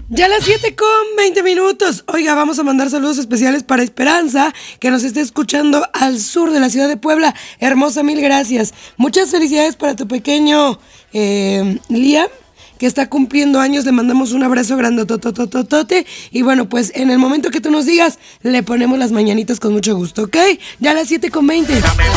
Ya a las 7:20. Oiga, vamos a mandar saludos especiales para Esperanza, que nos está escuchando al sur de la ciudad de Puebla. Hermosa, mil gracias. Muchas felicidades para tu pequeño Liam, que está cumpliendo años. Le mandamos un abrazo grandototototote. Y bueno, pues en el momento que tú nos digas, le ponemos las mañanitas con mucho gusto, ¿ok? Ya a las 7:20.